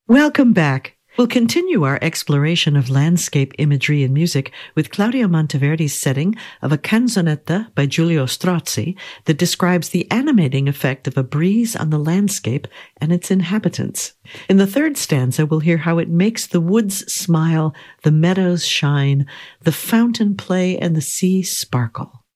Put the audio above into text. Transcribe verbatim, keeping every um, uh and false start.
Welcome back. We'll continue our exploration of landscape imagery in music with Claudio Monteverdi's setting of a canzonetta by Giulio Strozzi that describes the animating effect of a breeze on the landscape and its inhabitants. In the third stanza, we'll hear how it makes the woods smile, the meadows shine, the fountain play, and the sea sparkle.